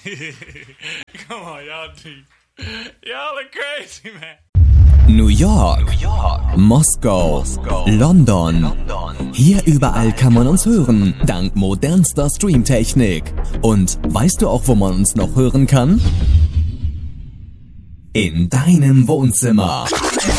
Come on, y'all deep. Y'all are crazy, man. New York, Moskau, London. Hier überall kann man uns hören, dank modernster Streamtechnik. Und weißt du auch, wo man uns noch hören kann? In deinem Wohnzimmer.